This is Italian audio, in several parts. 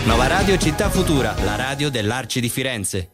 Nova Radio Città Futura, la radio dell'Arci di Firenze.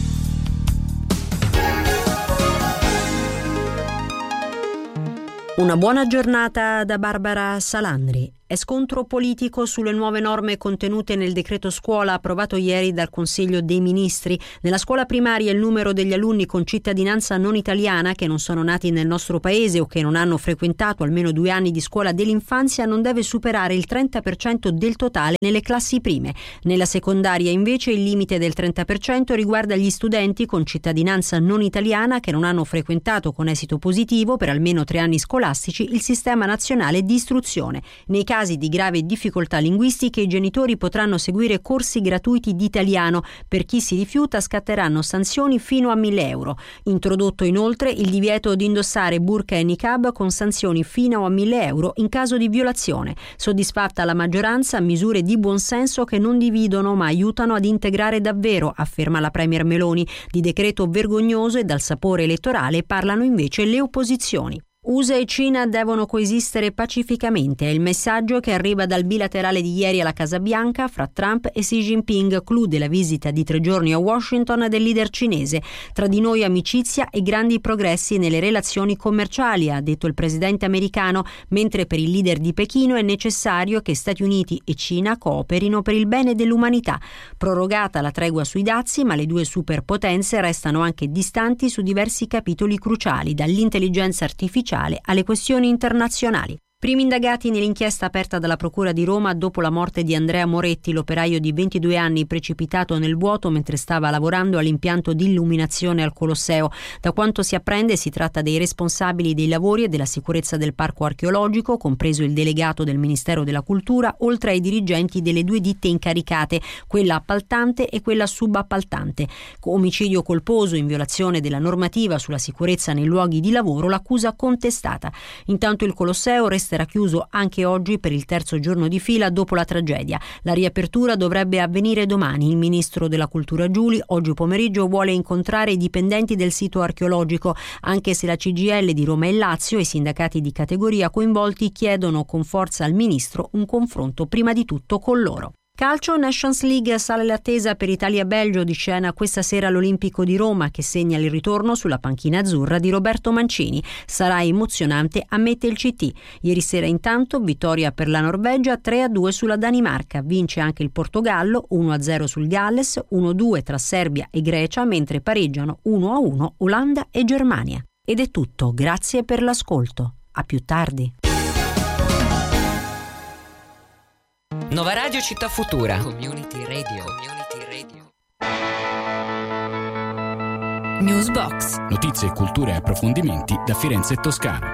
Una buona giornata da Barbara Salandri. È scontro politico sulle nuove norme contenute nel decreto scuola approvato ieri dal Consiglio dei Ministri. Nella scuola primaria il numero degli alunni con cittadinanza non italiana che non sono nati nel nostro paese o che non hanno frequentato almeno 2 anni di scuola dell'infanzia non deve superare il 30% del totale nelle classi prime. Nella secondaria invece il limite del 30% riguarda gli studenti con cittadinanza non italiana che non hanno frequentato con esito positivo per almeno 3 anni scolastici il sistema nazionale di istruzione. Nei casi di grave difficoltà linguistiche i genitori potranno seguire corsi gratuiti di italiano. Per chi si rifiuta scatteranno sanzioni fino a 1.000 euro. Introdotto inoltre il divieto di indossare burqa e niqab con sanzioni fino a 1.000 euro in caso di violazione. Soddisfatta la maggioranza, misure di buonsenso che non dividono ma aiutano ad integrare davvero, afferma la Premier Meloni. Di decreto vergognoso e dal sapore elettorale parlano invece le opposizioni. USA e Cina devono coesistere pacificamente, è il messaggio che arriva dal bilaterale di ieri alla Casa Bianca fra Trump e Xi Jinping, clou della visita di 3 giorni a Washington del leader cinese. Tra di noi amicizia e grandi progressi nelle relazioni commerciali, ha detto il presidente americano, mentre per il leader di Pechino è necessario che Stati Uniti e Cina cooperino per il bene dell'umanità. Prorogata la tregua sui dazi, ma le due superpotenze restano anche distanti su diversi capitoli cruciali, dall'intelligenza artificiale alle questioni internazionali. Primi indagati nell'inchiesta aperta dalla Procura di Roma dopo la morte di Andrea Moretti, l'operaio di 22 anni precipitato nel vuoto mentre stava lavorando all'impianto di illuminazione al Colosseo. Da quanto si apprende si tratta dei responsabili dei lavori e della sicurezza del parco archeologico, compreso il delegato del Ministero della Cultura, oltre ai dirigenti delle 2 ditte incaricate, quella appaltante e quella subappaltante. Omicidio colposo in violazione della normativa sulla sicurezza nei luoghi di lavoro, l'accusa contestata. Intanto il Colosseo resterà chiuso anche oggi per il 3° giorno di fila dopo la tragedia. La riapertura dovrebbe avvenire domani. Il ministro della Cultura Giuli oggi pomeriggio vuole incontrare i dipendenti del sito archeologico, anche se la CGIL di Roma e Lazio e i sindacati di categoria coinvolti chiedono con forza al ministro un confronto prima di tutto con loro. Calcio, Nations League, sale l'attesa per Italia-Belgio, di scena questa sera l'Olimpico di Roma che segna il ritorno sulla panchina azzurra di Roberto Mancini. Sarà emozionante, ammette il CT. Ieri sera intanto vittoria per la Norvegia 3-2 sulla Danimarca, vince anche il Portogallo 1-0 sul Galles, 1-2 tra Serbia e Grecia, mentre pareggiano 1-1 Olanda e Germania. Ed è tutto, grazie per l'ascolto. A più tardi. Nova Radio Città Futura. Community Radio. Newsbox. Notizie, cultura e approfondimenti da Firenze e Toscana.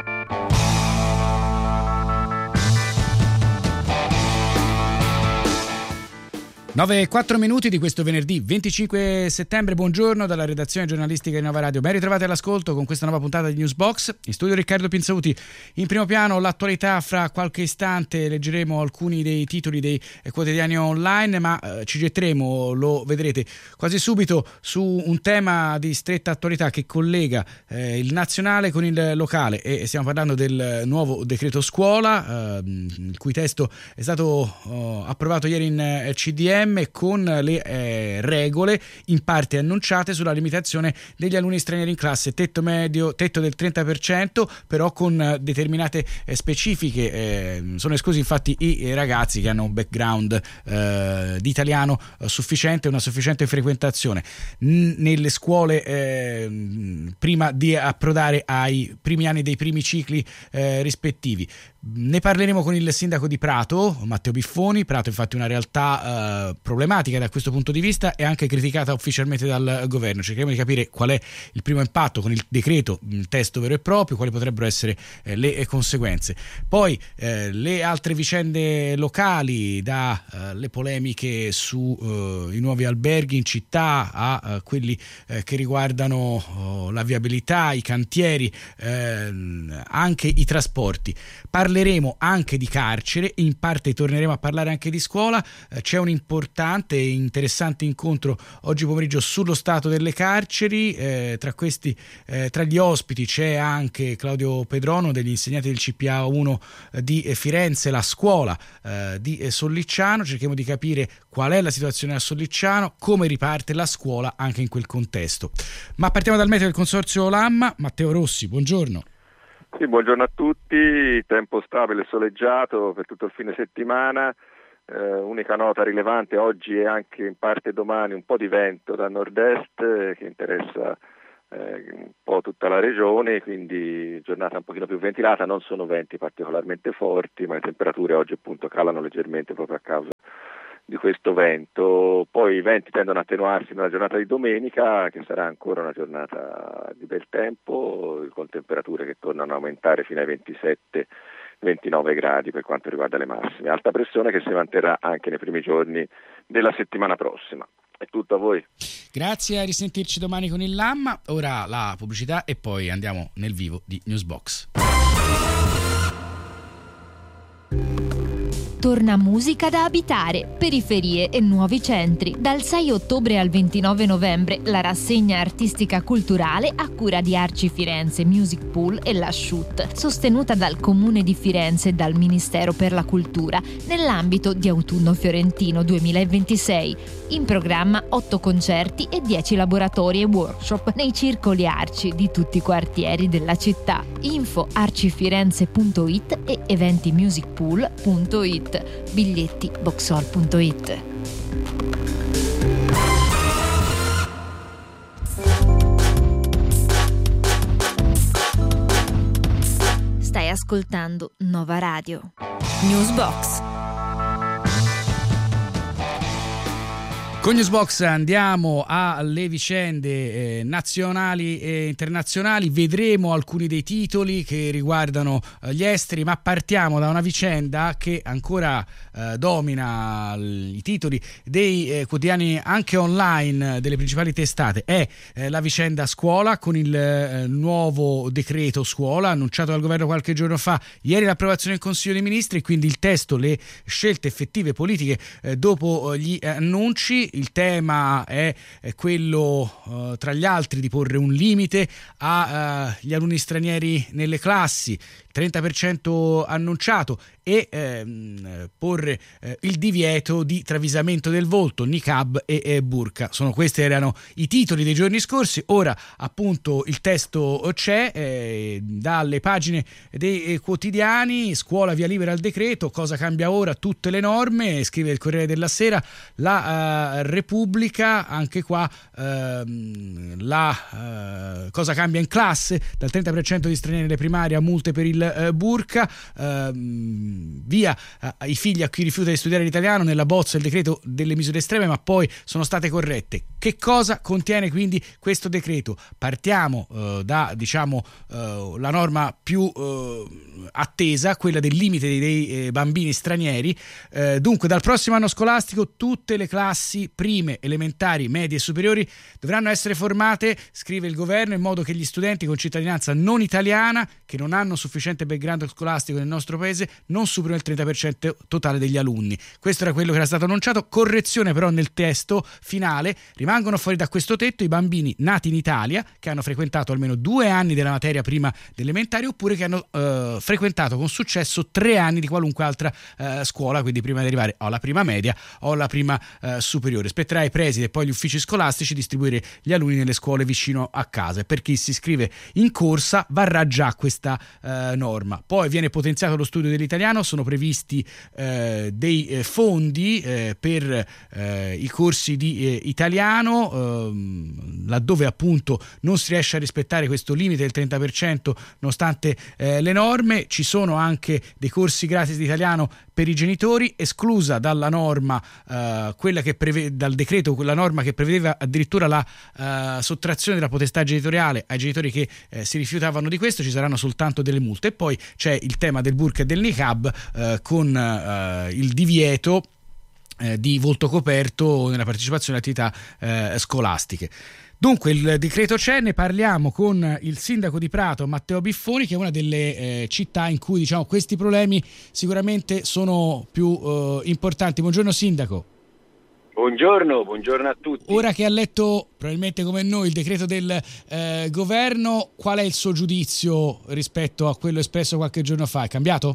9:04 di questo venerdì 25 settembre. Buongiorno dalla redazione giornalistica di Nova Radio. Ben ritrovati all'ascolto con questa nuova puntata di Newsbox. In studio Riccardo Pinzauti. In primo piano l'attualità. Fra qualche istante leggeremo alcuni dei titoli dei quotidiani online, ma ci getteremo, lo vedrete quasi subito, su un tema di stretta attualità che collega il nazionale con il locale, e stiamo parlando del nuovo decreto scuola, il cui testo è stato approvato ieri in CDM con le regole in parte annunciate sulla limitazione degli alunni stranieri in classe, tetto del 30%, però con determinate specifiche. Sono esclusi infatti i ragazzi che hanno un background di italiano sufficiente, una sufficiente frequentazione nelle scuole prima di approdare ai primi anni dei primi cicli rispettivi. Ne parleremo con il sindaco di Prato, Matteo Biffoni. Prato infatti è una realtà problematica da questo punto di vista e anche criticata ufficialmente dal governo. Cercheremo di capire qual è il primo impatto con il decreto, il testo vero e proprio, quali potrebbero essere le conseguenze. Poi le altre vicende locali, dalle polemiche su i nuovi alberghi in città a quelli che riguardano la viabilità, i cantieri, anche i trasporti. Parleremo anche di carcere, in parte torneremo a parlare anche di scuola. C'è un importante e interessante incontro oggi pomeriggio sullo stato delle carceri. Tra gli ospiti c'è anche Claudio Pedrono, degli insegnanti del CPA 1 di Firenze, la scuola di Sollicciano. Cerchiamo di capire qual è la situazione a Sollicciano, come riparte la scuola anche in quel contesto. Ma partiamo dal meteo del consorzio Lamma. Matteo Rossi, buongiorno. Sì, buongiorno a tutti. Tempo stabile e soleggiato per tutto il fine settimana. Unica nota rilevante oggi e anche in parte domani, un po' di vento da nord-est che interessa un po' tutta la regione, quindi giornata un pochino più ventilata. Non sono venti particolarmente forti, ma le temperature oggi appunto calano leggermente proprio a causa di questo vento. Poi i venti tendono a attenuarsi nella giornata di domenica, che sarà ancora una giornata di bel tempo, con temperature che tornano a aumentare fino ai 27-29 gradi per quanto riguarda le massime. Alta pressione che si manterrà anche nei primi giorni della settimana prossima. È tutto a voi. Grazie, a risentirci domani con il Lamma. Ora la pubblicità e poi andiamo nel vivo di Newsbox. Torna Musica da abitare, periferie e nuovi centri. Dal 6 ottobre al 29 novembre la rassegna artistica culturale a cura di Arci Firenze Music Pool e la Shoot, sostenuta dal Comune di Firenze e dal Ministero per la Cultura, nell'ambito di Autunno Fiorentino 2026. In programma 8 concerti e 10 laboratori e workshop nei circoli Arci di tutti i quartieri della città. Info arcifirenze.it e eventimusicpool.it. Biglietti boxhall.it. Stai ascoltando Nova Radio. Newsbox. Con Newsbox andiamo alle vicende nazionali e internazionali, vedremo alcuni dei titoli che riguardano gli esteri, ma partiamo da una vicenda che ancora domina i titoli dei quotidiani anche online delle principali testate. È la vicenda scuola, con il nuovo decreto scuola annunciato dal governo qualche giorno fa. Ieri l'approvazione del Consiglio dei Ministri, quindi il testo, le scelte effettive politiche dopo gli annunci. Il tema è quello, tra gli altri, di porre un limite agli alunni stranieri nelle classi, 30% annunciato, e porre il divieto di travisamento del volto, niqab e burqa. Questi erano i titoli dei giorni scorsi. Ora appunto il testo c'è, dalle pagine dei quotidiani. Scuola via libera al decreto, cosa cambia ora? Tutte le norme, scrive il Corriere della Sera. La Repubblica, anche qua cosa cambia in classe, dal 30% di stranieri nelle primarie a multe per il burqa. Via i figli a chi rifiuta di studiare l'italiano, nella bozza il decreto delle misure estreme, ma poi sono state corrette. Che cosa contiene quindi questo decreto? Partiamo da la norma più attesa, quella del limite dei bambini stranieri. Dunque dal prossimo anno scolastico tutte le classi prime, elementari, medie e superiori dovranno essere formate, scrive il governo, in modo che gli studenti con cittadinanza non italiana che non hanno sufficiente background scolastico nel nostro paese non superino il 30% totale degli alunni. Questo era quello che era stato annunciato. Correzione però nel testo finale: rimangono fuori da questo tetto i bambini nati in Italia che hanno frequentato almeno 2 anni della materia prima delle elementari, oppure che hanno frequentato con successo 3 anni di qualunque altra scuola, quindi prima di arrivare o alla prima media o alla prima superiore. Spetterà ai presidi e poi agli uffici scolastici distribuire gli alunni nelle scuole vicino a casa, e per chi si iscrive in corsa varrà già questa norma. Poi viene potenziato lo studio dell'italiano, sono previsti dei fondi per i corsi di italiano, laddove appunto non si riesce a rispettare questo limite del 30% nonostante le norme. Ci sono anche dei corsi gratis di italiano per i genitori, esclusa dalla norma quella che dal decreto quella norma che prevedeva addirittura la sottrazione della potestà genitoriale ai genitori che si rifiutavano di questo. Ci saranno soltanto delle multe. E poi c'è il tema del burqa e del niqab, con il divieto di volto coperto nella partecipazione alle attività scolastiche. Dunque il decreto c'è, ne parliamo con il sindaco di Prato Matteo Biffoni, che è una delle città in cui diciamo questi problemi sicuramente sono più importanti. Buongiorno sindaco. Buongiorno a tutti. Ora che ha letto probabilmente come noi il decreto del governo, qual è il suo giudizio rispetto a quello espresso qualche giorno fa? È cambiato?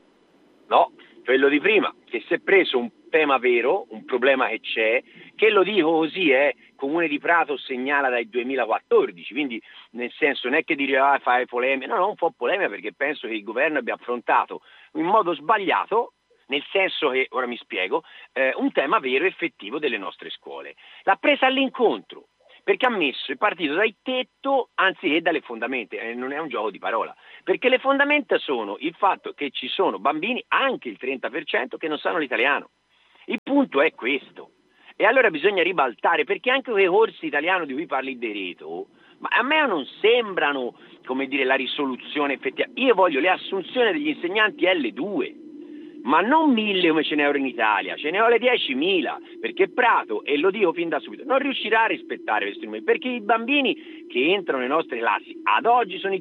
No, quello di prima, che si è preso un tema vero, un problema che c'è, che lo dico così, Comune di Prato segnala dal 2014, quindi nel senso non è che dire fare polemica, no, non fa polemica, perché penso che il governo abbia affrontato in modo sbagliato, nel senso che, ora mi spiego, un tema vero e effettivo delle nostre scuole. L'ha presa all'incontro, perché ha messo il partito dal tetto anziché dalle fondamenta, non è un gioco di parola, perché le fondamenta sono il fatto che ci sono bambini, anche il 30%, che non sanno l'italiano. Il punto è questo. E allora bisogna ribaltare, perché anche quei corsi italiano di cui parli il decreto, ma a me non sembrano, come dire, la risoluzione effettiva. Io voglio le assunzioni degli insegnanti L2, ma non 1.000 come ce ne ho in Italia, ce ne ho le 10.000, perché Prato, e lo dico fin da subito, non riuscirà a rispettare questi numeri, perché i bambini che entrano nelle nostre classi ad oggi sono il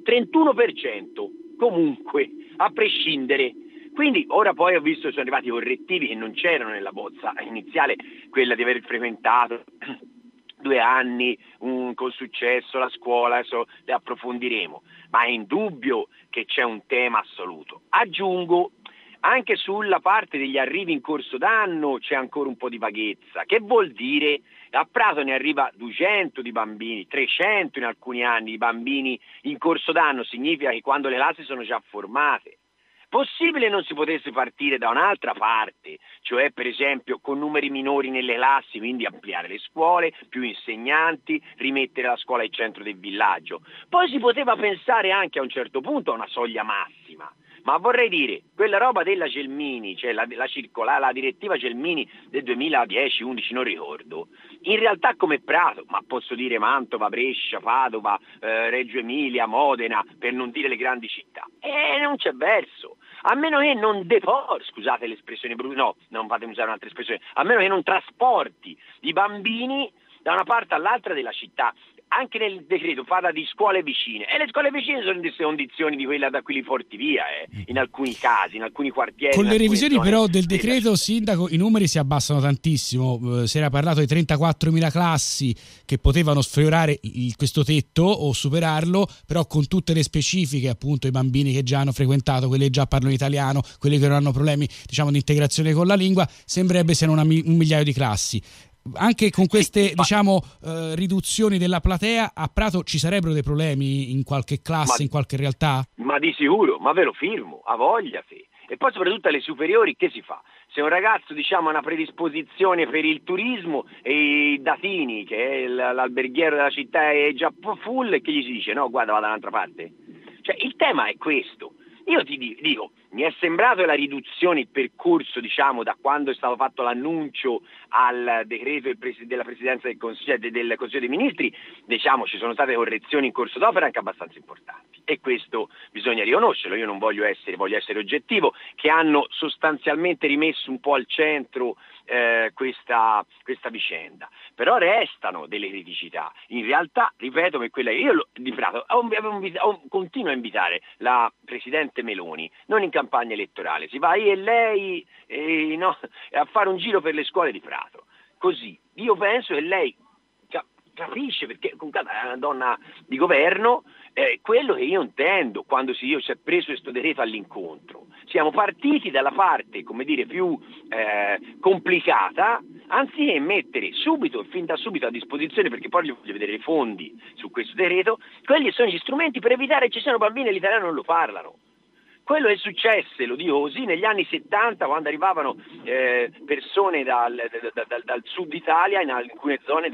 31%, comunque, a prescindere. Quindi ora poi ho visto che sono arrivati i correttivi che non c'erano nella bozza iniziale, quella di aver frequentato 2 anni con successo la scuola, adesso le approfondiremo, ma è indubbio che c'è un tema assoluto. Aggiungo, anche sulla parte degli arrivi in corso d'anno c'è ancora un po' di vaghezza. Che vuol dire? A Prato ne arriva 200 di bambini, 300 in alcuni anni di bambini in corso d'anno, significa che quando le classi sono già formate. Possibile non si potesse partire da un'altra parte, cioè per esempio con numeri minori nelle classi, quindi ampliare le scuole, più insegnanti, rimettere la scuola al centro del villaggio. Poi si poteva pensare anche a un certo punto a una soglia massima. Ma vorrei dire, quella roba della Gelmini, cioè la direttiva Gelmini del 2010-11, non ricordo, in realtà come Prato, ma posso dire Mantova, Brescia, Padova, Reggio Emilia, Modena, per non dire le grandi città, non c'è verso. A meno che non scusate l'espressione brutta, no, non fatemi usare un'altra espressione, a meno che non trasporti i bambini da una parte all'altra della città. Anche nel decreto parla di scuole vicine, e le scuole vicine sono in queste condizioni di quella da qui li porti via, in alcuni casi, in alcuni quartieri. Con le revisioni però del decreto, sindaco, i numeri si abbassano tantissimo. Si era parlato di 34.000 classi che potevano sfiorare questo tetto o superarlo, però con tutte le specifiche, appunto, i bambini che già hanno frequentato, quelli che già parlano italiano, quelli che non hanno problemi, diciamo, di integrazione con la lingua, sembrerebbe siano un migliaio di classi. Anche con queste riduzioni della platea a Prato ci sarebbero dei problemi in qualche classe, in qualche realtà? Ma di sicuro, ma ve lo firmo, a voglia sì. E poi soprattutto alle superiori che si fa? Se un ragazzo ha una predisposizione per il turismo e i datini, che è l'alberghiero della città, è già full, e che gli si dice no, guarda, vada dall'altra parte? Cioè il tema è questo. Io ti dico, mi è sembrato la riduzione, il percorso, da quando è stato fatto l'annuncio al decreto della Presidenza del Consiglio dei Ministri, ci sono state correzioni in corso d'opera anche abbastanza importanti, e questo bisogna riconoscerlo. Io non voglio essere oggettivo, che hanno sostanzialmente rimesso un po' al centro questa vicenda, però restano delle criticità. In realtà, ripeto, che quella io di Prato continuo a invitare la Presidente Meloni, non in campagna elettorale, si va io e lei a fare un giro per le scuole di Prato, così io penso che lei capisce, perché è una donna di governo, quello che io intendo quando si è preso questo decreto all'incontro. Siamo partiti dalla parte, più complicata, anziché mettere subito, fin da subito a disposizione, perché poi voglio vedere i fondi su questo decreto, quelli sono gli strumenti per evitare che ci siano bambini che l'italiano non lo parlano. Quello è successo, lo dico così, negli anni 70, quando arrivavano persone dal sud Italia in alcune zone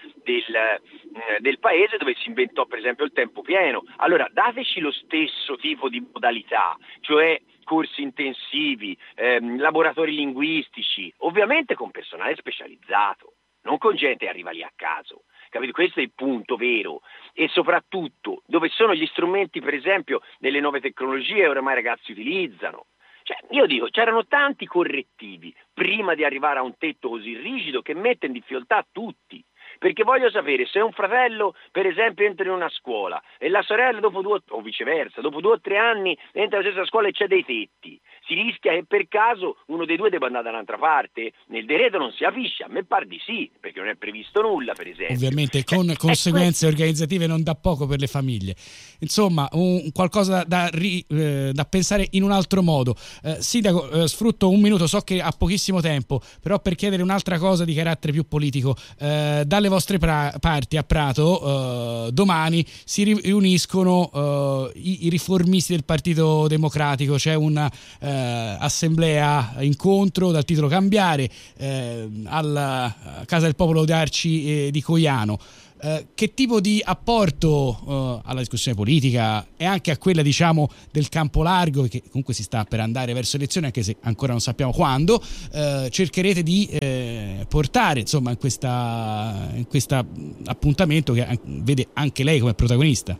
del paese, dove si inventò per esempio il tempo pieno. Allora dateci lo stesso tipo di modalità, cioè corsi intensivi, laboratori linguistici, ovviamente con personale specializzato, non con gente che arriva lì a caso. Capito? Questo è il punto vero, e soprattutto dove sono gli strumenti, per esempio, delle nuove tecnologie che oramai i ragazzi utilizzano. Io dico, c'erano tanti correttivi prima di arrivare a un tetto così rigido che mette in difficoltà tutti. perché voglio sapere se un fratello, per esempio, entra in una scuola e la sorella dopo 2 o viceversa, dopo 2 o 3 anni entra nella stessa scuola e c'è dei tetti. Si rischia che per caso uno dei due debba andare da un'altra parte? Nel decreto non si capisce, a me pare di sì, perché non è previsto nulla, per esempio. Ovviamente con conseguenze organizzative non da poco per le famiglie. Insomma, qualcosa da pensare in un altro modo. Sindaco, sfrutto un minuto, so che ha pochissimo tempo, però per chiedere un'altra cosa di carattere più politico. Dalle vostre parti a Prato domani si riuniscono i riformisti del Partito Democratico, c'è una assemblea, incontro dal titolo Cambiare alla Casa del Popolo d'Arci di Coiano. Che tipo di apporto alla discussione politica e anche a quella, diciamo, del campo largo, che comunque si sta per andare verso elezioni, anche se ancora non sappiamo quando, cercherete di portare, insomma, in questa appuntamento che vede anche lei come protagonista?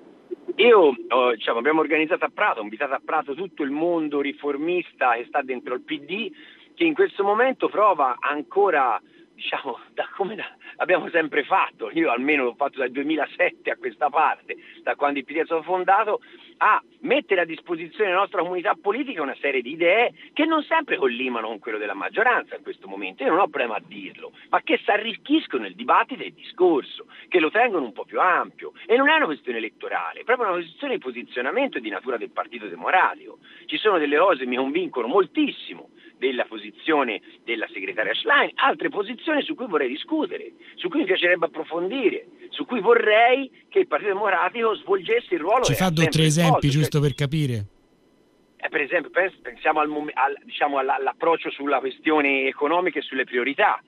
Abbiamo organizzato a Prato, invitato a Prato tutto il mondo riformista che sta dentro il PD, che in questo momento prova ancora, come abbiamo sempre fatto, io almeno l'ho fatto dal 2007 a questa parte, da quando il PD è stato fondato, a mettere a disposizione della nostra comunità politica una serie di idee che non sempre collimano con quello della maggioranza in questo momento, io non ho problema a dirlo, ma che si arricchiscono il dibattito e il discorso, che lo tengono un po' più ampio, e non è una questione elettorale, è proprio una questione di posizionamento e di natura del Partito Democratico. Ci sono delle cose che mi convincono moltissimo della posizione della segretaria Schlein, altre posizioni su cui vorrei discutere, su cui mi piacerebbe approfondire, su cui vorrei che il Partito Democratico svolgesse il ruolo. Ci fa 2 o 3 esempi, giusto per capire? Per esempio, pensiamo all'approccio sulla questione economica e sulle priorità.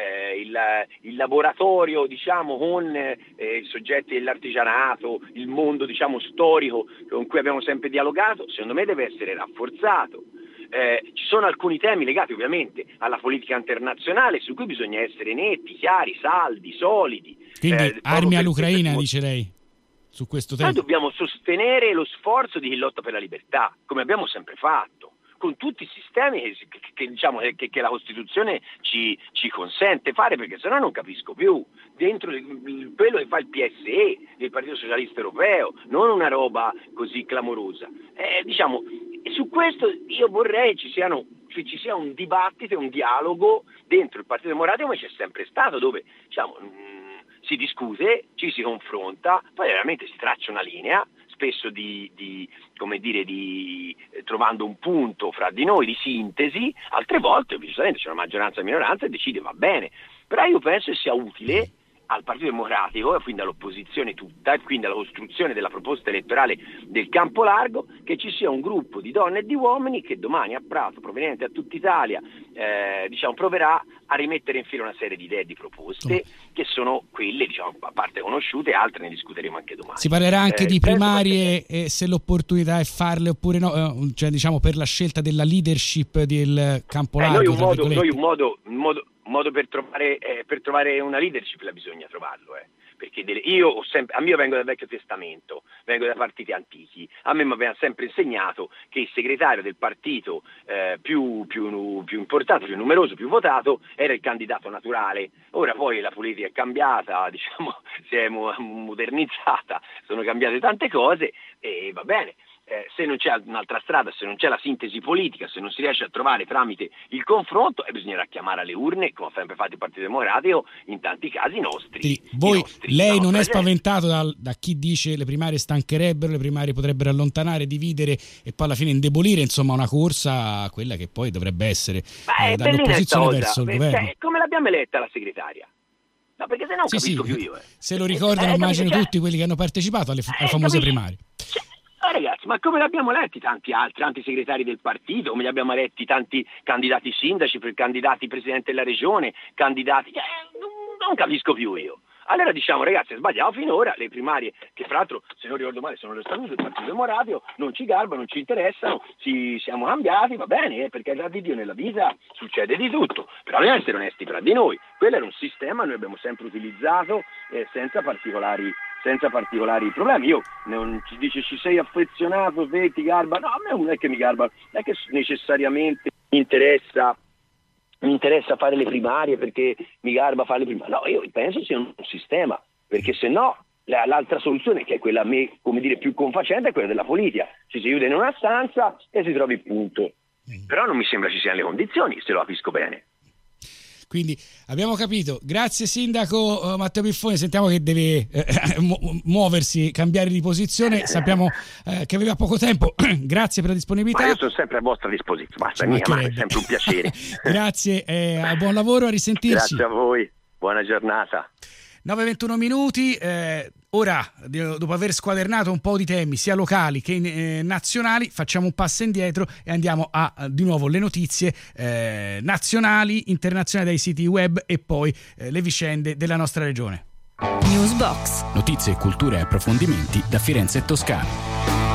Il laboratorio, con i soggetti dell'artigianato, il mondo, storico con cui abbiamo sempre dialogato, secondo me deve essere rafforzato. Ci sono alcuni temi legati ovviamente alla politica internazionale su cui bisogna essere netti, chiari, saldi, solidi. Quindi armi all'Ucraina, dice lei, su questo tema? Noi dobbiamo sostenere lo sforzo di chi lotta per la libertà, come abbiamo sempre fatto, con tutti i sistemi che la Costituzione ci consente fare, perché sennò non capisco più. Dentro quello che fa il PSE, il Partito Socialista Europeo, non una roba così clamorosa. Su questo io vorrei ci sia un dibattito e un dialogo dentro il Partito Democratico, come c'è sempre stato, dove si discute, ci si confronta, poi veramente si traccia una linea, spesso trovando un punto fra di noi di sintesi, altre volte giustamente c'è una maggioranza e minoranza e decide, va bene, però io penso che sia utile al Partito Democratico e quindi all'opposizione tutta e quindi alla costruzione della proposta elettorale del campo largo, che ci sia un gruppo di donne e di uomini che domani a Prato, proveniente da tutta Italia, proverà a rimettere in fila una serie di idee e di proposte che sono quelle, a parte conosciute, altre ne discuteremo anche domani. Si parlerà anche di primarie e se l'opportunità è farle oppure no, per la scelta della leadership del campo largo. Un modo per trovare una leadership la bisogna trovarlo, perché io vengo dal Vecchio Testamento, vengo da partiti antichi, a me mi aveva sempre insegnato che il segretario del partito più importante, più numeroso, più votato era il candidato naturale. Ora poi la politica è cambiata, si è modernizzata, sono cambiate tante cose e va bene. Se non c'è un'altra strada, se non c'è la sintesi politica, se non si riesce a trovare tramite il confronto, bisognerà chiamare alle urne, come ha sempre fatto il Partito Democratico, in tanti casi lei non è spaventato da chi dice le primarie stancherebbero, le primarie potrebbero allontanare, dividere e poi alla fine indebolire, una corsa, quella che poi dovrebbe essere dall'opposizione verso il governo. Come l'abbiamo eletta la segretaria? No, perché se no non capisco più io. Se lo ricordano, immagino tutti quelli che hanno partecipato alle famose primarie. Ragazzi, ma come l'abbiamo letti tanti altri segretari del partito, come li abbiamo letti tanti candidati sindaci, candidati presidente della regione, candidati... non capisco più io. Allora ragazzi, sbagliamo finora, le primarie, che fra l'altro, se non ricordo male, sono lo statuto del Partito Democratico, non ci garbano, non ci interessano, siamo cambiati, va bene, perché da Dio nella vita succede di tutto, però dobbiamo essere onesti fra di noi. Quello era un sistema, noi abbiamo sempre utilizzato senza particolari problemi. Io non ci dice ci sei affezionato, se ti garba, no, a me non è che mi garba, non è che necessariamente mi interessa mi interessa fare le primarie perché mi garba fare le primarie. No, io penso sia un sistema, perché se no l'altra soluzione, che è quella a me, come dire, più confacente, è quella della politica. Ci si chiude in una stanza e si trovi il punto. Però non mi sembra ci siano le condizioni, se lo capisco bene. Quindi abbiamo capito. Grazie sindaco Matteo Piffoni, sentiamo che deve muoversi, cambiare di posizione, sappiamo che aveva poco tempo. Grazie per la disponibilità. Ma io sono sempre a vostra disposizione, basta, è sempre un piacere. Grazie, buon lavoro, a risentirci. Grazie a voi, buona giornata. 9:21 minuti, ora dopo aver squadernato un po' di temi sia locali che nazionali, facciamo un passo indietro e andiamo a di nuovo le notizie nazionali, internazionali dai siti web e poi le vicende della nostra regione. Newsbox. Notizie, cultura e approfondimenti da Firenze e Toscana.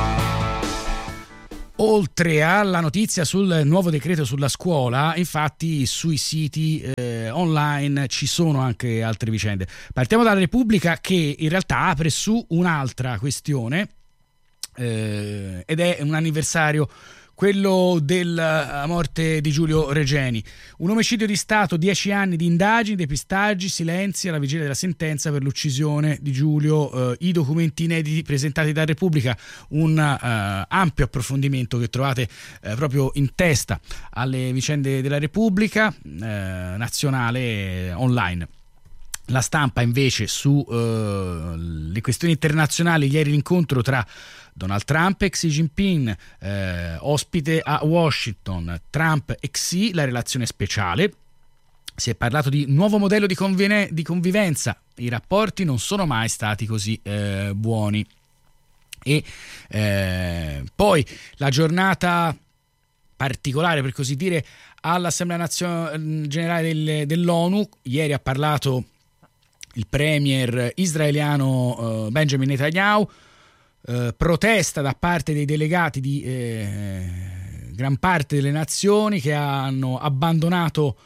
Oltre alla notizia sul nuovo decreto sulla scuola, infatti sui siti online ci sono anche altre vicende. Partiamo dalla Repubblica, che in realtà apre su un'altra questione ed è un anniversario, quello della morte di Giulio Regeni. Un omicidio di Stato, 10 anni di indagini, depistaggi, silenzi alla vigilia della sentenza per l'uccisione di Giulio, i documenti inediti presentati da Repubblica, un ampio approfondimento che trovate proprio in testa alle vicende della Repubblica nazionale online. La Stampa invece su le questioni internazionali, ieri l'incontro tra Donald Trump e Xi Jinping, ospite a Washington, Trump e Xi, la relazione speciale. Si è parlato di nuovo modello di convivenza, i rapporti non sono mai stati così buoni. E poi la giornata particolare, per così dire, all'Assemblea Generale dell'ONU. Ieri ha parlato il premier israeliano Benjamin Netanyahu. Protesta da parte dei delegati di gran parte delle nazioni che hanno abbandonato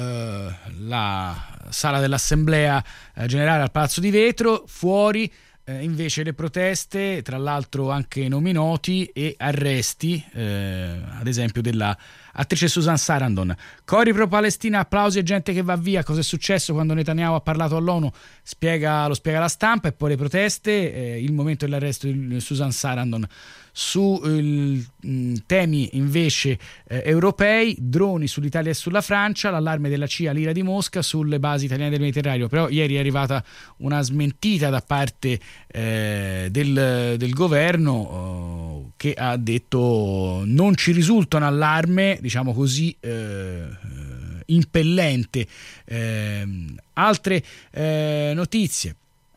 la sala dell'Assemblea Generale al Palazzo di Vetro. Fuori invece le proteste, tra l'altro anche nomi noti e arresti, ad esempio della attrice Susan Sarandon. Cori pro Palestina, applausi e gente che va via. Cosa è successo quando Netanyahu ha parlato all'ONU? Lo spiega la Stampa. E poi le proteste, il momento dell'arresto di Susan Sarandon. Su temi invece europei, droni sull'Italia e sulla Francia, l'allarme della CIA, l'ira di Mosca sulle basi italiane del Mediterraneo. Però ieri è arrivata una smentita da parte del governo che ha detto non ci risulta un allarme, diciamo così, impellente. Altre notizie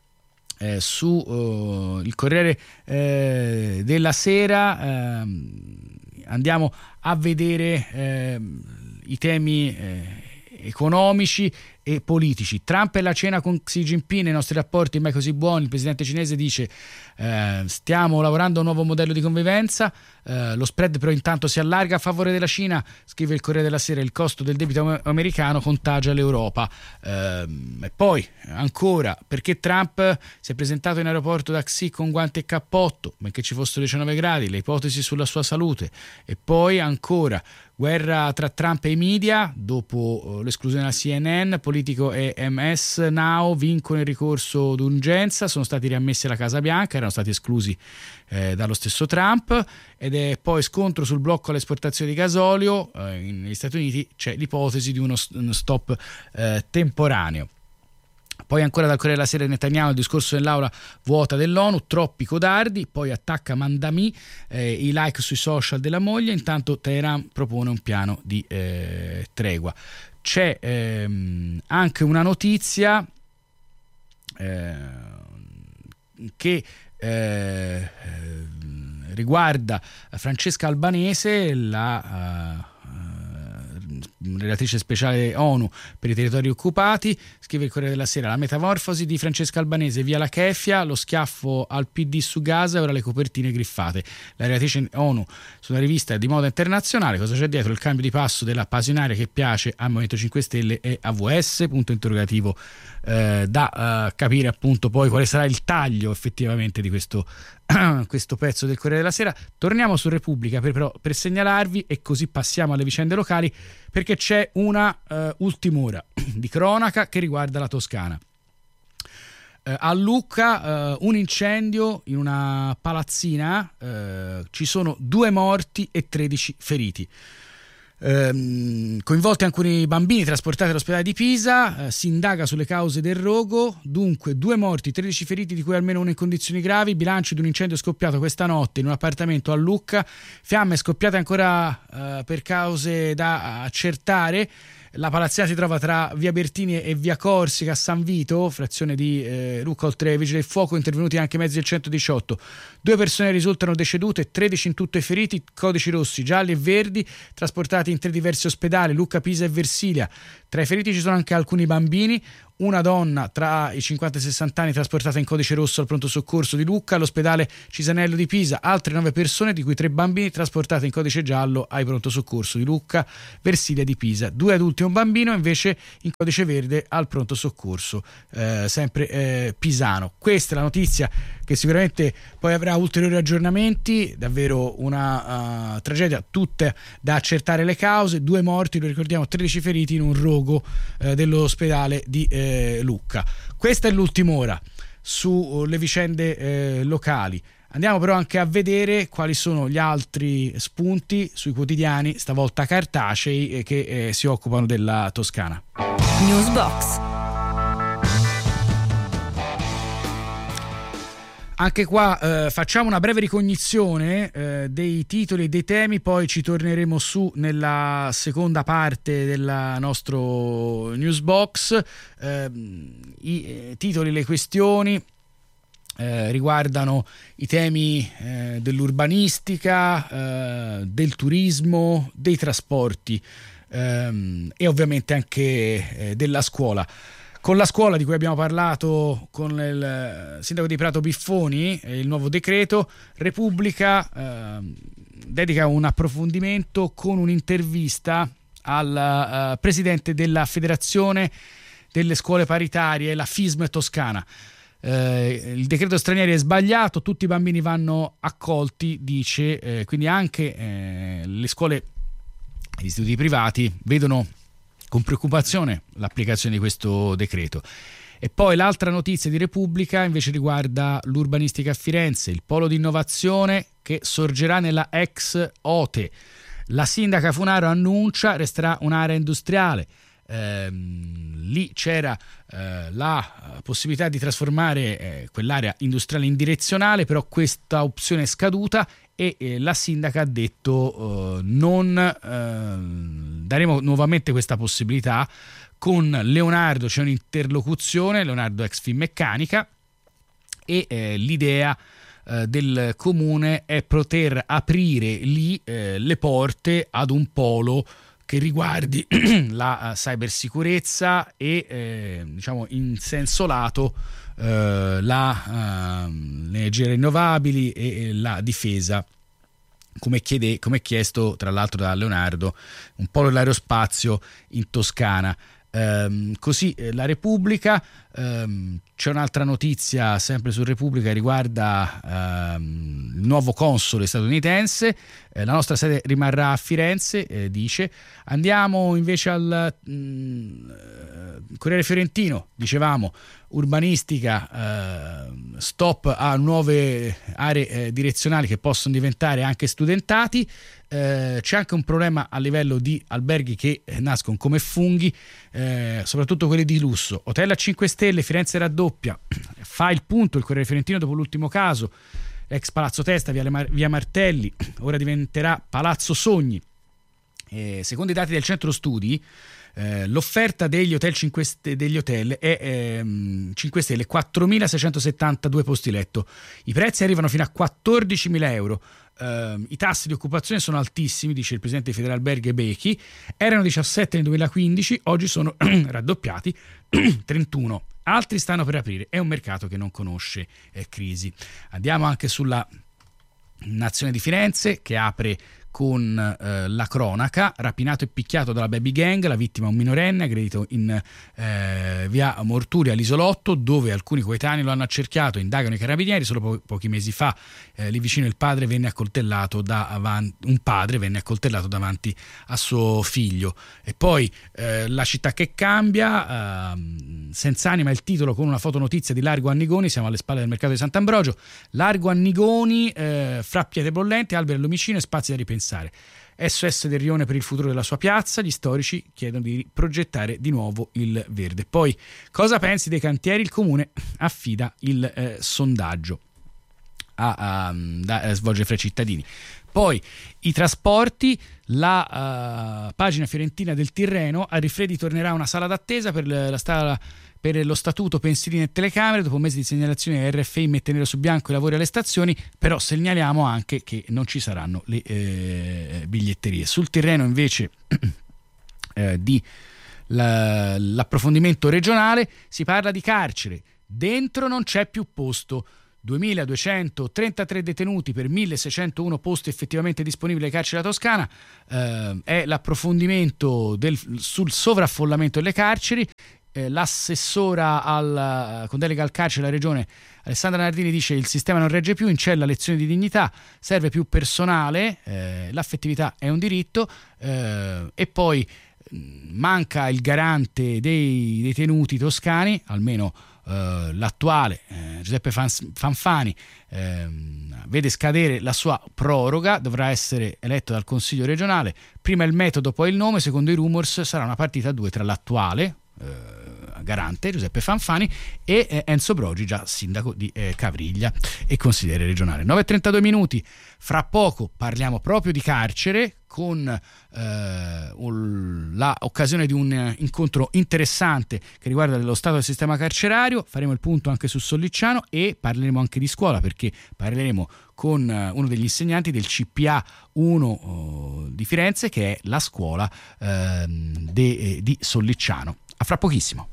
su il Corriere della Sera, andiamo a vedere i temi economici e politici. Trump e la cena con Xi Jinping, i nostri rapporti mai così buoni. Il presidente cinese dice stiamo lavorando a un nuovo modello di convivenza, lo spread però intanto si allarga a favore della Cina, scrive il Corriere della Sera. Il costo del debito americano contagia l'Europa. E poi ancora, perché Trump si è presentato in aeroporto da Xi con guanti e cappotto benché ci fossero 19 gradi, le ipotesi sulla sua salute. E poi ancora, guerra tra Trump e i media dopo l'esclusione della CNN. Politico e MS Now vincono il ricorso d'urgenza, sono stati riammessi alla Casa Bianca, erano stati esclusi dallo stesso Trump. Ed è poi scontro sul blocco all'esportazione di gasolio. Negli Stati Uniti c'è l'ipotesi di uno stop temporaneo. Poi ancora dal Corriere della Sera, Netanyahu, il discorso nell'aula vuota dell'ONU, troppi codardi. Poi attacca Mandami, i like sui social della moglie. Intanto Teheran propone un piano di tregua. C'è anche una notizia che riguarda Francesca Albanese, la relatrice speciale ONU per i territori occupati. Scrive il Corriere della Sera: la metamorfosi di Francesca Albanese, via la keffia, lo schiaffo al PD su Gaza e ora le copertine griffate. La relatrice ONU su una rivista di moda internazionale. Cosa c'è dietro? Il cambio di passo della passionaria che piace al Movimento 5 Stelle e AVS? Punto interrogativo da capire appunto poi quale sarà il taglio effettivamente di questo pezzo del Corriere della Sera. Torniamo su Repubblica per segnalarvi, e così passiamo alle vicende locali, perché perché c'è una ultim'ora di cronaca che riguarda la Toscana. A Lucca un incendio in una palazzina, ci sono 2 morti e 13 feriti. Coinvolti alcuni bambini trasportati all'ospedale di Pisa, si indaga sulle cause del rogo. Dunque 2 morti, 13 feriti, di cui almeno uno in condizioni gravi. Bilancio di un incendio scoppiato questa notte in un appartamento a Lucca, fiamme scoppiate ancora per cause da accertare. La palazzina si trova tra via Bertini e via Corsica a San Vito, frazione di Lucca. Oltre ai vigili del fuoco intervenuti anche mezzi del 118. 2 persone risultano decedute, 13 in tutto i feriti, codici rossi, gialli e verdi, trasportati in 3 diversi ospedali, Lucca, Pisa e Versilia. Tra i feriti ci sono anche alcuni bambini. Una donna tra i 50 e i 60 anni trasportata in codice rosso al pronto soccorso di Lucca, all'ospedale Cisanello di Pisa. Altre 9 persone, di cui 3 bambini, trasportate in codice giallo ai pronto soccorso di Lucca, Versilia di Pisa. 2 adulti e un bambino invece in codice verde al pronto soccorso sempre pisano. Questa è la notizia, che sicuramente poi avrà ulteriori aggiornamenti. Davvero una tragedia, tutte da accertare le cause. 2 morti, lo ricordiamo, 13 feriti in un rogo dell'ospedale di Lucca. Questa è l'ultima ora sulle vicende locali. Andiamo però anche a vedere quali sono gli altri spunti sui quotidiani, stavolta cartacei, che si occupano della Toscana. Newsbox. Anche qua facciamo una breve ricognizione dei titoli e dei temi, poi ci torneremo su nella seconda parte del nostro Newsbox. I titoli, le questioni riguardano i temi dell'urbanistica, del turismo, dei trasporti e ovviamente anche della scuola. Con la scuola, di cui abbiamo parlato con il sindaco di Prato Biffoni, il nuovo decreto, Repubblica dedica un approfondimento con un'intervista al presidente della Federazione delle Scuole Paritarie, la FISM Toscana. Il decreto stranieri è sbagliato, tutti i bambini vanno accolti, dice, quindi anche le scuole e gli istituti privati vedono con preoccupazione l'applicazione di questo decreto. E poi l'altra notizia di Repubblica invece riguarda l'urbanistica a Firenze, il polo di innovazione che sorgerà nella ex OTE. La sindaca Funaro annuncia resterà un'area industriale. Lì c'era la possibilità di trasformare quell'area industriale in direzionale, però questa opzione è scaduta e la sindaca ha detto non daremo nuovamente questa possibilità. Con Leonardo c'è un'interlocuzione, Leonardo ex Finmeccanica, e l'idea del comune è poter aprire lì le porte ad un polo che riguardi la cybersicurezza e diciamo in senso lato le energie rinnovabili e la difesa, come chiesto tra l'altro da Leonardo, un polo dell'aerospazio in Toscana. Così la Repubblica. C'è un'altra notizia sempre su Repubblica, riguarda il nuovo console statunitense. La nostra sede rimarrà a Firenze, dice. Andiamo invece al Corriere Fiorentino, dicevamo, urbanistica, stop a nuove aree direzionali che possono diventare anche studentati. C'è anche un problema a livello di alberghi che nascono come funghi, soprattutto quelli di lusso. Hotel a 5 stelle, Firenze raddoppia. Fa il punto il Corriere Fiorentino dopo l'ultimo caso, ex Palazzo Testa, via Martelli, ora diventerà Palazzo Sogni. Secondo i dati del centro studi, l'offerta degli hotel 5 è 5 stelle, 4.672 posti letto. I prezzi arrivano fino a 14.000 euro. I tassi di occupazione sono altissimi, dice il presidente di Federalberghi Becchi. Erano 17 nel 2015, oggi sono raddoppiati, 31. Altri stanno per aprire. È un mercato che non conosce crisi. Andiamo anche sulla Nazione di Firenze, che apre con la cronaca. Rapinato e picchiato dalla baby gang, la vittima un minorenne aggredito in via Morturi all'Isolotto, dove alcuni coetanei lo hanno accerchiato. Indagano i carabinieri. Solo pochi mesi fa lì vicino un padre venne accoltellato davanti a suo figlio. E poi la città che cambia, senza anima il titolo, con una fotonotizia di Largo Annigoni. Siamo alle spalle del mercato di Sant'Ambrogio. Largo Annigoni, fra pietre bollenti, alberi e lumicino e spazi da ripensare. SOS del Rione per il futuro della sua piazza. Gli storici chiedono di progettare di nuovo il verde. Poi, cosa pensi dei cantieri? Il comune affida il sondaggio da svolgere fra i cittadini. Poi i trasporti, la pagina fiorentina del Tirreno. A Rifredi tornerà una sala d'attesa per lo statuto pensilina e telecamere. Dopo mesi di segnalazione, RFI mette nero su bianco i lavori alle stazioni, però segnaliamo anche che non ci saranno le biglietterie. Sul Tirreno invece l'approfondimento regionale si parla di carcere. Dentro non c'è più posto. 2.233 detenuti per 1.601 posti effettivamente disponibili ai carceri della Toscana. È l'approfondimento sul sovraffollamento delle carceri. L'assessora con delega al carcere della regione Alessandra Nardini dice: il sistema non regge più, in cella lezioni di dignità, serve più personale, l'affettività è un diritto, e poi manca il garante dei detenuti toscani, almeno l'attuale Giuseppe Fanfani vede scadere la sua proroga, dovrà essere eletto dal Consiglio regionale. Prima il metodo, poi il nome. Secondo i rumors sarà una partita a due tra l'attuale garante Giuseppe Fanfani e Enzo Brogi, già sindaco di Cavriglia e consigliere regionale. 9:32 minuti. Fra poco parliamo proprio di carcere, con l'occasione di un incontro interessante che riguarda lo stato del sistema carcerario. Faremo il punto anche su Sollicciano e parleremo anche di scuola, perché parleremo con uno degli insegnanti del CPA 1 di Firenze, che è la scuola di Sollicciano. A fra pochissimo.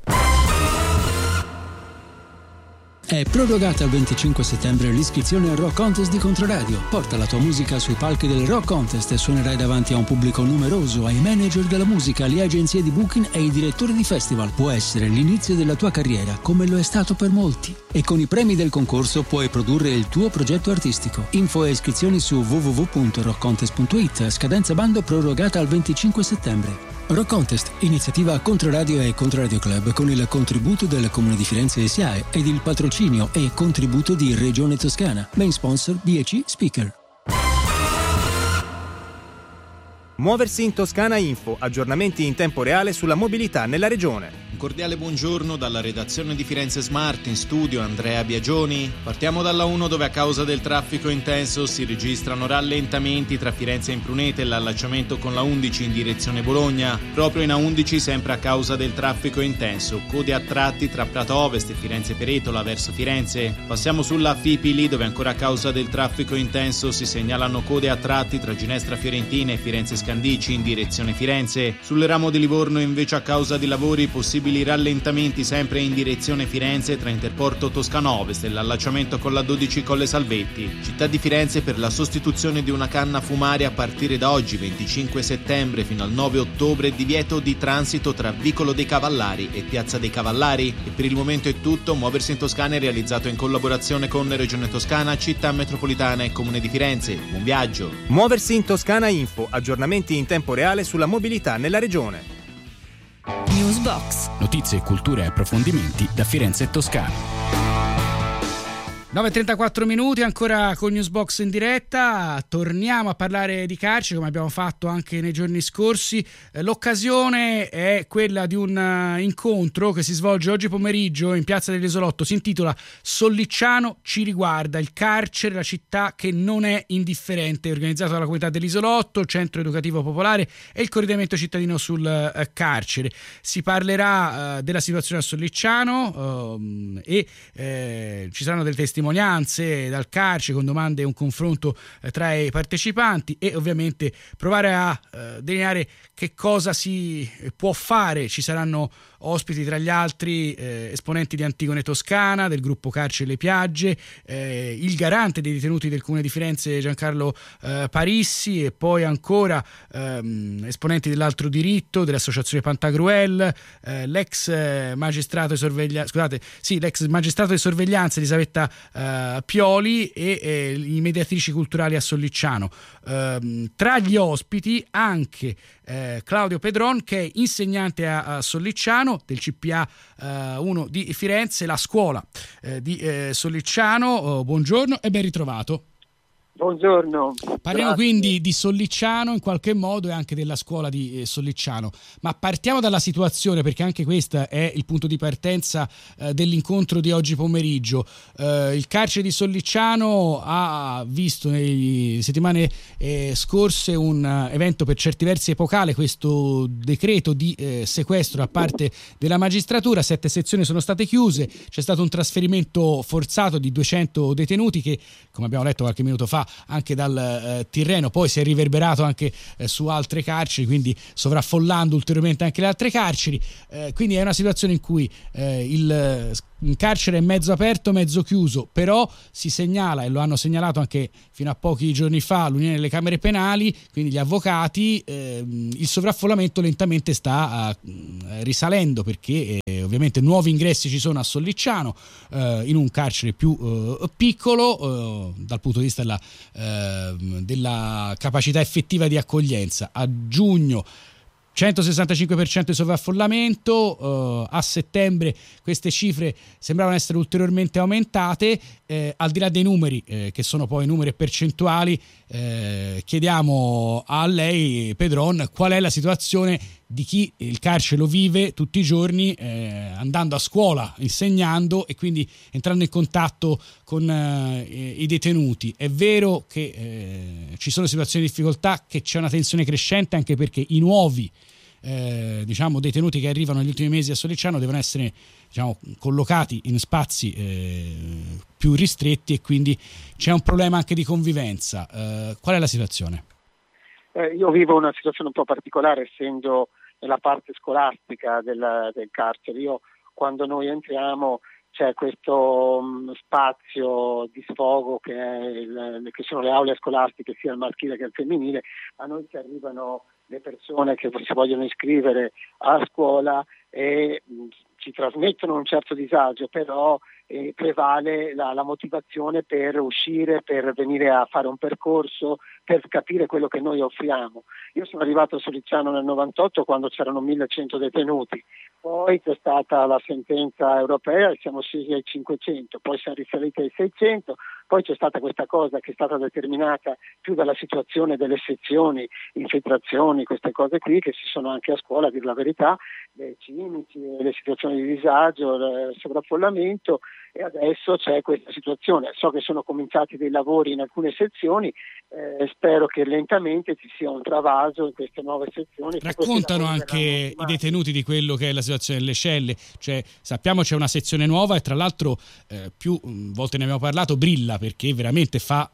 È prorogata al 25 settembre l'iscrizione al Rock Contest di Controradio. Porta la tua musica sui palchi del Rock Contest e suonerai davanti a un pubblico numeroso, ai manager della musica, alle agenzie di booking e ai direttori di festival. Può essere l'inizio della tua carriera, come lo è stato per molti. E con i premi del concorso puoi produrre il tuo progetto artistico. Info e iscrizioni su www.rockcontest.it. Scadenza bando prorogata al 25 settembre. Rock Contest, iniziativa Controradio e Controradio Club, con il contributo del Comune di Firenze SIAE ed il patrocinio e contributo di Regione Toscana. Main sponsor BEC Speaker. Muoversi in Toscana Info, aggiornamenti in tempo reale sulla mobilità nella regione. Un cordiale buongiorno dalla redazione di Firenze Smart, in studio Andrea Biagioni. Partiamo dalla 1, dove a causa del traffico intenso si registrano rallentamenti tra Firenze e Imprunete e l'allacciamento con la 11 in direzione Bologna. Proprio in A11, sempre a causa del traffico intenso, code a tratti tra Prato Ovest e Firenze Peretola verso Firenze. Passiamo sulla Fipili, dove ancora a causa del traffico intenso si segnalano code a tratti tra Ginestra Fiorentina e Firenze Scandici in direzione Firenze. Sul ramo di Livorno invece, a causa di lavori, possibili rallentamenti sempre in direzione Firenze tra Interporto Toscano Ovest e l'allacciamento con la 12 Colle Salvetti. Città di Firenze per la sostituzione di una canna fumaria a partire da oggi 25 settembre fino al 9 ottobre, divieto di transito tra Vicolo dei Cavallari e Piazza dei Cavallari. E per il momento è tutto. Muoversi in Toscana è realizzato in collaborazione con Regione Toscana, Città Metropolitana e Comune di Firenze. Buon viaggio. Muoversi in Toscana Info, aggiornamenti in tempo reale sulla mobilità nella regione. Newsbox. Notizie, cultura e approfondimenti da Firenze e Toscana. 9:34 minuti, ancora con Newsbox in diretta. Torniamo a parlare di carcere, come abbiamo fatto anche nei giorni scorsi. L'occasione è quella di un incontro che si svolge oggi pomeriggio in Piazza dell'Isolotto. Si intitola Sollicciano ci riguarda, il carcere, la città che non è indifferente, organizzato dalla comunità dell'Isolotto, il Centro Educativo Popolare e il Coordinamento Cittadino sul carcere. Si parlerà della situazione a Sollicciano e ci saranno delle testimonianze testimonianze dal carcere con domande e un confronto tra i partecipanti e ovviamente provare a delineare che cosa si può fare. Ci saranno ospiti tra gli altri esponenti di Antigone Toscana, del gruppo Carcere Le Piagge, il garante dei detenuti del Comune di Firenze Giancarlo Parissi, e poi ancora esponenti dell'altro diritto, dell'associazione Pantagruel, l'ex magistrato di sorveglianza Elisabetta Pioli e i mediatrici culturali a Sollicciano. Tra gli ospiti anche Claudio Pedron, che è insegnante a Sollicciano del CPA 1 di Firenze, la scuola di Sollicciano. Buongiorno e ben ritrovato. Buongiorno. Parliamo quindi di Sollicciano in qualche modo e anche della scuola di Sollicciano, ma partiamo dalla situazione, perché anche questo è il punto di partenza dell'incontro di oggi pomeriggio. Il carcere di Sollicciano ha visto nelle settimane scorse un evento per certi versi epocale, questo decreto di sequestro da parte della magistratura. 7 sezioni sono state chiuse, c'è stato un trasferimento forzato di 200 detenuti che, come abbiamo letto qualche minuto fa, anche dal Tirreno, poi si è riverberato anche su altre carceri, quindi sovraffollando ulteriormente anche le altre carceri. Quindi è una situazione in cui il carcere è mezzo aperto, mezzo chiuso, però si segnala, e lo hanno segnalato anche fino a pochi giorni fa l'Unione delle Camere Penali, quindi gli avvocati, il sovraffollamento lentamente sta risalendo, perché ovviamente nuovi ingressi ci sono a Sollicciano, in un carcere più piccolo dal punto di vista della capacità effettiva di accoglienza. A giugno 165% di sovraffollamento, a settembre queste cifre sembravano essere ulteriormente aumentate. Al di là dei numeri, che sono poi numeri e percentuali, chiediamo a lei, Pedron, qual è la situazione di chi il carcere lo vive tutti i giorni, andando a scuola, insegnando e quindi entrando in contatto con i detenuti. È vero che ci sono situazioni di difficoltà, che c'è una tensione crescente, anche perché i nuovi detenuti che arrivano negli ultimi mesi a Sollicciano devono essere collocati in spazi più ristretti, e quindi c'è un problema anche di convivenza. Qual è la situazione? Io vivo una situazione un po' particolare, essendo nella parte scolastica del carcere. Quando noi entriamo c'è questo spazio di sfogo che sono le aule scolastiche, sia al maschile che al femminile. A noi ci arrivano le persone che si vogliono iscrivere a scuola e ci trasmettono un certo disagio, però prevale la motivazione per uscire, per venire a fare un percorso, per capire quello che noi offriamo. Io sono arrivato a Sollicciano nel 98 quando c'erano 1100 detenuti, poi c'è stata la sentenza europea e siamo scesi ai 500, poi siamo risaliti ai 600, poi c'è stata questa cosa che è stata determinata più dalla situazione delle sezioni, infiltrazioni, queste cose qui che ci sono anche a scuola, a dire la verità, le cimici, le situazioni di disagio, il sovraffollamento, e adesso c'è questa situazione. So che sono cominciati dei lavori in alcune sezioni, spero che lentamente ci sia un travaso in queste nuove sezioni. Raccontano anche i detenuti di quello che è la situazione delle celle, cioè sappiamo c'è una sezione nuova e tra l'altro più volte ne abbiamo parlato, brilla perché veramente fa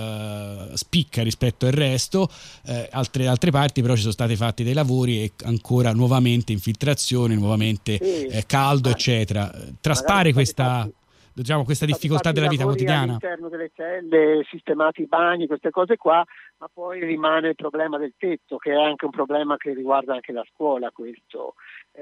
spicca rispetto al resto. Altre parti però ci sono stati fatti dei lavori e ancora nuovamente infiltrazioni, nuovamente caldo eccetera. Traspare questa difficoltà della vita quotidiana all'interno delle celle, sistemati i bagni, queste cose qua, ma poi rimane il problema del tetto, che è anche un problema che riguarda anche la scuola. Questo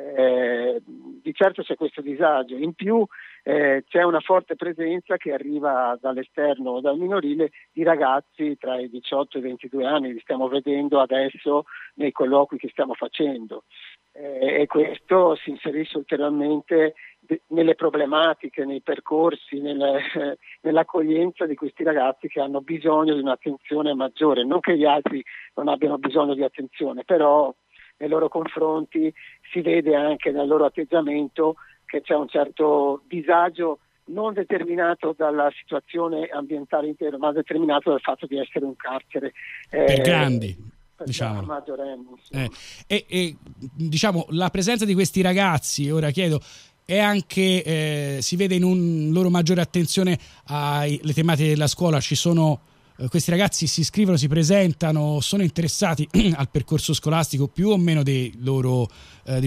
di certo c'è questo disagio, in più c'è una forte presenza che arriva dall'esterno o dal minorile di ragazzi tra i 18 e i 22 anni, li stiamo vedendo adesso nei colloqui che stiamo facendo, e questo si inserisce ulteriormente nelle problematiche, nei percorsi, nell'accoglienza di questi ragazzi che hanno bisogno di un'attenzione maggiore. Non che gli altri non abbiano bisogno di attenzione, però nei loro confronti si vede anche nel loro atteggiamento che c'è un certo disagio non determinato dalla situazione ambientale intera, ma determinato dal fatto di essere un carcere per grandi, diciamo. Maggiorenni. Diciamo la presenza di questi ragazzi, ora chiedo, è anche, si vede in un loro maggiore attenzione alle tematiche della scuola. Ci sono questi ragazzi si iscrivono, si presentano, sono interessati al percorso scolastico più o meno dei loro le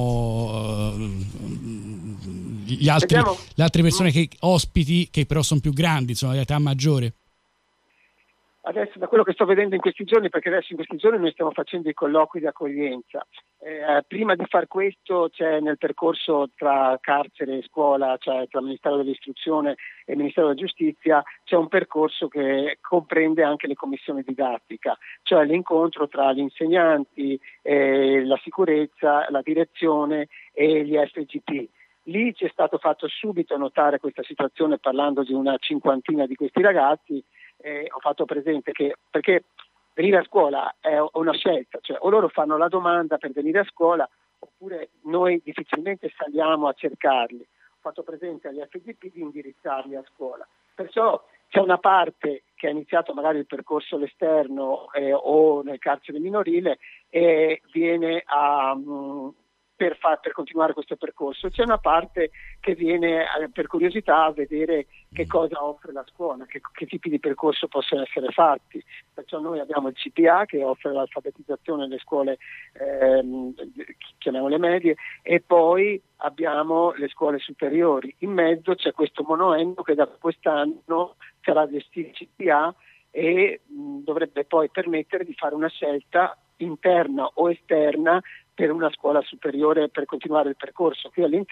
altre persone che ospiti, che però sono più grandi, insomma, di età maggiore? Adesso, da quello che sto vedendo in questi giorni, perché adesso in questi giorni noi stiamo facendo i colloqui di accoglienza, prima di far questo c'è nel percorso tra carcere e scuola, cioè tra Ministero dell'Istruzione e Ministero della Giustizia, c'è un percorso che comprende anche le commissioni didattica, cioè l'incontro tra gli insegnanti, la sicurezza, la direzione e gli SGP. Lì ci è stato fatto subito notare questa situazione parlando di una cinquantina di questi ragazzi. Ho fatto presente che, perché venire a scuola è una scelta, cioè o loro fanno la domanda per venire a scuola oppure noi difficilmente saliamo a cercarli. Ho fatto presente agli FGP di indirizzarli a scuola. Perciò c'è una parte che ha iniziato magari il percorso all'esterno o nel carcere minorile e viene per continuare questo percorso. C'è una parte che viene per curiosità a vedere che cosa offre la scuola, che tipi di percorso possono essere fatti. Perciò noi abbiamo il CPA che offre l'alfabetizzazione nelle scuole, chiamiamole medie, e poi abbiamo le scuole superiori. In mezzo c'è questo monoenno che da quest'anno sarà gestito il CPA e dovrebbe poi permettere di fare una scelta interna o esterna per una scuola superiore per continuare il percorso. Qui all'interno